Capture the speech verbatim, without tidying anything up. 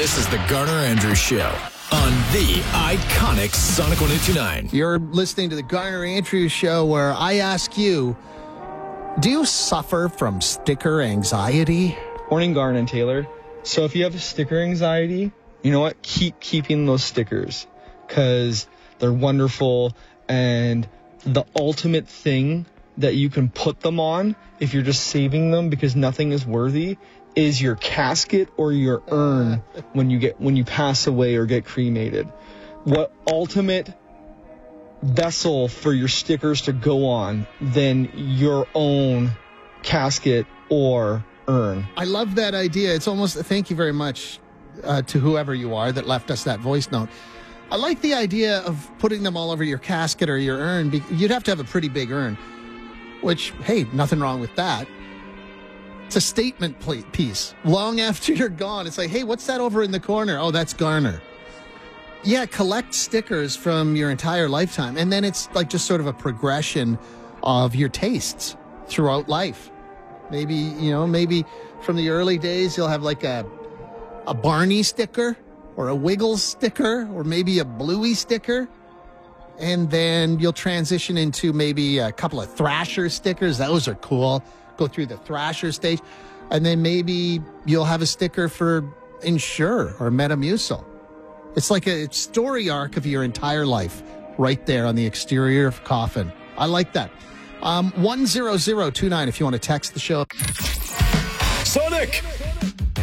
This is the Garner Andrews Show on the iconic Sonic one oh two nine. You're listening to the Garner Andrews Show, where I ask you, do you suffer from sticker anxiety? Morning, Garner and Taylor. So if you have sticker anxiety, you know what? Keep keeping those stickers because they're wonderful, and the ultimate thing that you can put them on if you're just saving them because nothing is worthy is your casket or your urn when you get when you pass away or get cremated. What ultimate vessel for your stickers to go on than your own casket or urn? I love that idea. It's almost, thank you very much uh, to whoever you are that left us that voice note. I like the idea of putting them all over your casket or your urn. You'd have to have a pretty big urn, which, hey, nothing wrong with that. It's a statement piece. Long after you're gone, it's like, hey, what's that over in the corner? Oh, that's Garner. Yeah, collect stickers from your entire lifetime. And then it's like just sort of a progression of your tastes throughout life. Maybe, you know, maybe from the early days, you'll have like a, a Barney sticker or a Wiggles sticker or maybe a Bluey sticker. And then you'll transition into maybe a couple of Thrasher stickers. Those are cool. Go through the Thrasher stage. And then maybe you'll have a sticker for Ensure or Metamucil. It's like a story arc of your entire life right there on the exterior of coffin. I like that. Um, one zero zero two nine if you want to text the show. Sonic!